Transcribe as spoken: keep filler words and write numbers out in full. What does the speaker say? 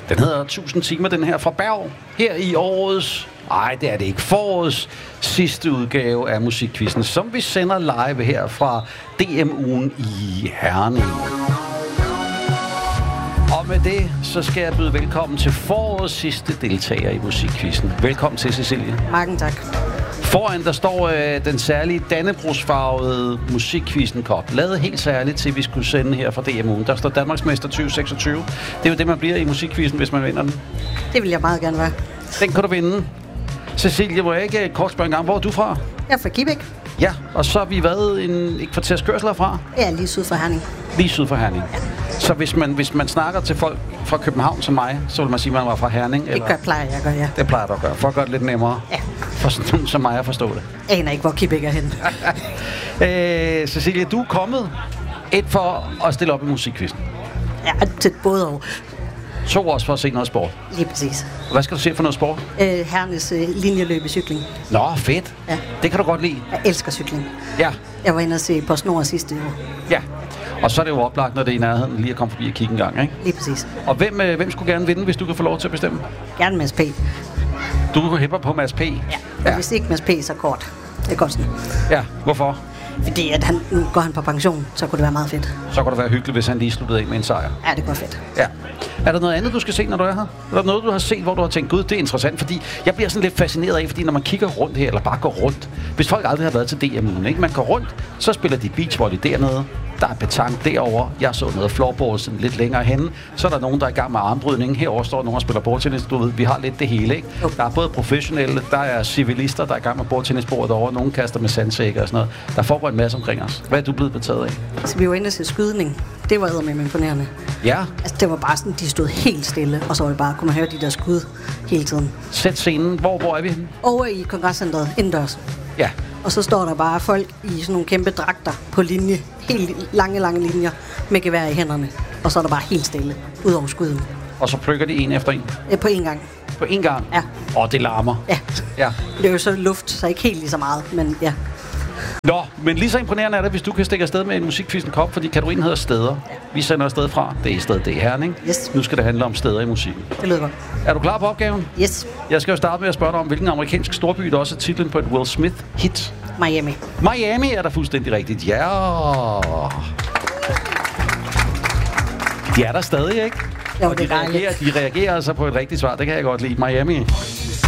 Den hedder tusind timer, den her fra Berg. Her i årets, nej det er det ikke, forårets sidste udgave af Musikquizzen, som vi sender live her fra D M-ugen i Herning. Og med det, så skal jeg byde velkommen til forårets sidste deltager i Musikquizzen. Velkommen til, Cecilie. Mange tak. Foran der står øh, den særlige dannebrogsfarvede Musikquizzen kop. Lavet helt særligt til, vi skulle sende her fra D M-ugen. Der står Danmarksmester tyve seksogtyve. Det er jo det, man bliver i Musikquizzen, hvis man vinder den. Det vil jeg meget gerne være. Den kan du vinde. Cecilie, må jeg ikke kort spørge en gang, hvor er du fra? Jeg er fra Kibæk. Ja, og så har vi været en, et kvarters kørsel herfra? Ja, lige syd for Herning. Lige syd for Herning. Ja. Så hvis man, hvis man snakker til folk fra København som mig, så vil man sige, at man var fra Herning? Det eller? gør, plejer jeg at gøre, ja. Det plejer du at gøre, for at gøre det lidt nemmere. Ja. For sådan som mig at forstå det. Jeg aner ikke, hvor Kibæk er henne. øh, Cecilie, du er kommet et for at stille op i Musikquizzen. Ja, til både og. To også for at se noget sport. Lige præcis. Hvad skal du se for noget sport? Øh, Hernes øh, linjeløb i cykling. Nå, fedt. Ja. Det kan du godt lide. Jeg elsker cykling. Ja. Jeg var inde og se PostNord sidste år. Ja. Og så er det jo oplagt, når det er i nærheden, lige at komme forbi og kigge en gang, ikke? Lige præcis. Og hvem, øh, hvem skulle gerne vinde, hvis du kan få lov til at bestemme? Gerne Mads P. Du hæpper på Mads P? Ja. Og ja. Hvis ikke Mads P, så kort. Det er godt sådan. Ja, hvorfor? Fordi at han, nu går han på pension, så kunne det være meget fedt. Så kunne det være hyggeligt, hvis han lige sluttede af med en sejr. Ja, det går fedt. Ja. Er der noget andet, du skal se, når du er her? Er der noget, du har set, hvor du har tænkt, gud, det er interessant? Fordi jeg bliver sådan lidt fascineret af, fordi når man kigger rundt her, eller bare går rundt. Hvis folk aldrig har været til D M-ugen, ikke? Man går rundt, så spiller de beachvolley dernede. Der er petanque derovre. Jeg så noget floorball sådan lidt længere henne. Så er der nogen, der er i gang med armbrydning. Herovre står nogen, der spiller bordtennis. Du ved, vi har lidt det hele, ikke? Okay. Der er både professionelle, der er civilister, der er i gang med bordtennisbordet derovre. Nogen kaster med sandsækker og sådan noget. Der foregår en masse omkring os. Hvad er du blevet betaget af? Altså, vi var inde til skydning. Det var eddermame imponerende. Ja. Altså, det var bare sådan, de stod helt stille, og så var det bare, kunne man høre de der skud hele tiden. Sæt scenen. Hvor, hvor er vi henne? Over i kongresscenteret, indendørs. Ja. Og så står der bare folk i sådan nogle kæmpe dragter på linje. Helt lange, lange linjer med gevær i hænderne. Og så er der bare helt stille, ud over skuden. Og så plukker de en efter en? Ja, på én gang. På én gang? Ja. Og det larmer? Ja. Ja. Det er jo så luft, så ikke helt lige så meget, men ja. Nå, men lige så imponerende er det, hvis du kan stikke afsted med en Musikquizzen kop, fordi kategorien hedder steder. Ja. Vi sender afsted fra. Det er stedet, det er Herning. Yes. Nu skal det handle om steder i musikken. Det lyder godt. Er du klar på opgaven? Yes. Jeg skal jo starte med at spørge dig om, hvilken amerikansk storby, der også er titlen på et Will Smith-hit. Miami. Miami er der fuldstændig rigtigt. Ja. De er der stadig, ikke? Jo, og det de er reagerer, dejligt. de reagerer altså på et rigtigt svar. Det kan jeg godt lide. Miami.